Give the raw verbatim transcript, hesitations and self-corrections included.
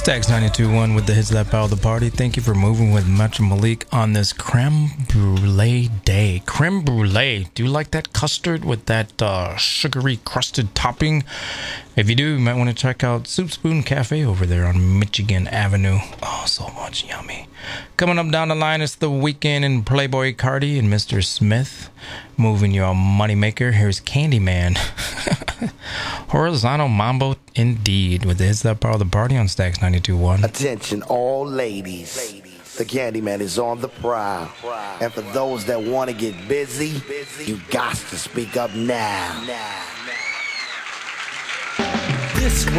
Stacks ninety-two point one with the hits that power the party. Thank you for moving with Metro Malik on this creme brulee day. Creme brulee. Do you like that custard with that uh, sugary crusted topping? If you do, you might want to check out Soup Spoon Cafe over there on Michigan Avenue. Oh, so much yummy. Coming up down the line, it's The Weeknd and Playboy Cardi and Mister Smith. Moving your moneymaker. Here's Candyman. Horizontal Mambo indeed, with the hits that power the party on Stacks ninety-two point one. Attention all ladies. The Candyman is on the prowl. And for those that want to get busy, you got to speak up now. This